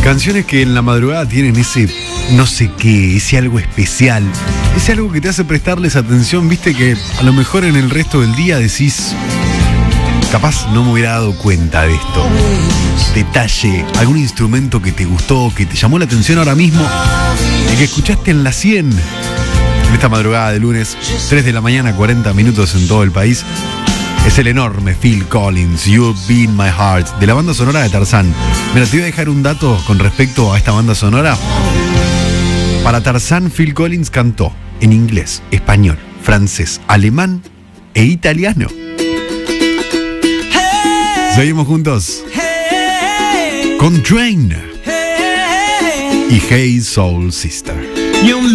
Canciones que en la madrugada tienen ese no sé qué, ese algo especial, ese algo que te hace prestarles atención, viste, que a lo mejor en el resto del día decís, capaz no me hubiera dado cuenta de esto. Detalle, algún instrumento que te gustó, que te llamó la atención ahora mismo, y que escuchaste en la 100, en esta madrugada de lunes, 3 de la mañana, 40 minutos en todo el país. Es el enorme Phil Collins, You've Been My Heart, de la banda sonora de Tarzán. Mira, te voy a dejar un dato con respecto a esta banda sonora. Para Tarzán, Phil Collins cantó en inglés, español, francés, alemán e italiano. Seguimos juntos con Train y Hey Soul Sister.